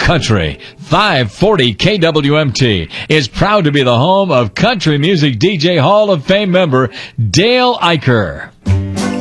Country 540 KWMT is proud to be the home of country music DJ Hall of Fame member Dale Eicher.